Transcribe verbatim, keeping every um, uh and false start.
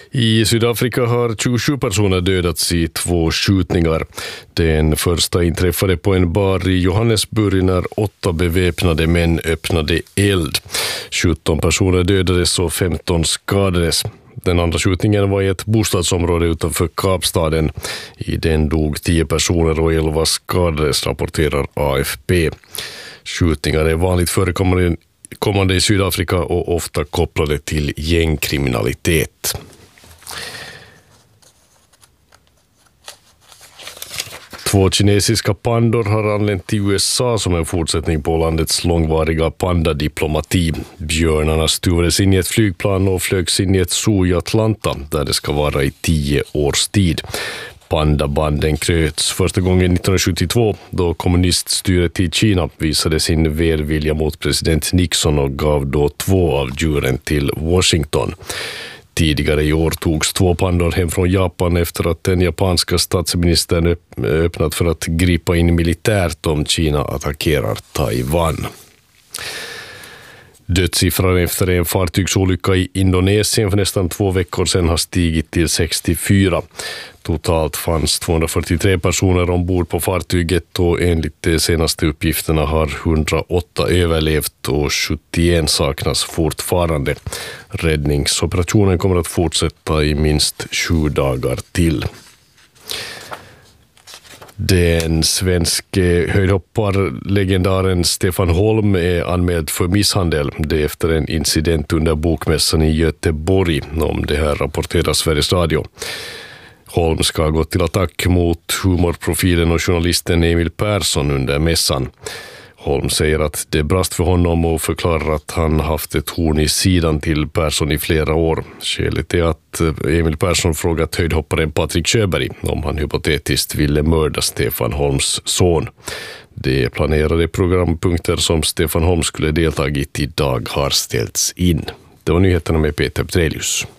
I Sydafrika har tjugosju personer dödats i två skjutningar. Den första inträffade på en bar i Johannesburg när åtta beväpnade män öppnade eld. sjutton personer dödades och femton skadades. Den andra skjutningen var i ett bostadsområde utanför Kapstaden. I den dog tio personer och elva skadades, rapporterar A F P. Skjutningar är vanligt förekommande kommande i Sydafrika och ofta kopplade till gängkriminalitet. Två kinesiska pandor har anlänt till U S A som en fortsättning på landets långvariga pandadiplomati. Björnarna stuvades in i ett flygplan och flögs in i ett zoo i Atlanta där det ska vara i tio års tid. Pandabanden kröts första gången nittonhundrasjuttiotvå då kommuniststyret i Kina visade sin välvilja mot president Nixon och gav då två av djuren till Washington. Tidigare i år togs två pandor hem från Japan efter att den japanska statsministern öppnat för att gripa in militärt om Kina attackerar Taiwan. Dödssiffran efter en fartygsolycka i Indonesien för nästan två veckor sedan har stigit till sextiofyra. Totalt fanns tvåhundrafyrtiotre personer ombord på fartyget och enligt de senaste uppgifterna har hundraåtta överlevt och sjuttioen saknas fortfarande. Räddningsoperationen kommer att fortsätta i minst sju dagar till. Den svenske höjdhopparlegendaren Stefan Holm är anmäld för misshandel. Det efter en incident under bokmässan i Göteborg. Om det här rapporterar Sveriges Radio. Holm ska ha gått till attack mot humorprofilen och journalisten Emil Persson under mässan. Holm säger att det brast för honom och förklarar att han haft ett horn i sidan till Persson i flera år. Skälet är att Emil Persson frågat höjdhopparen Patrik Sjöberg om han hypotetiskt ville mörda Stefan Holms son. De planerade programpunkter som Stefan Holm skulle deltagit i idag har ställts in. Det var nyheterna med Peter Petrelius.